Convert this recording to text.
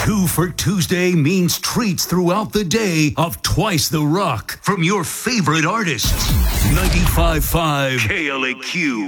Two for Tuesday means treats throughout the day of Twice the Rock from your favorite artists. 95.5 KLAQ.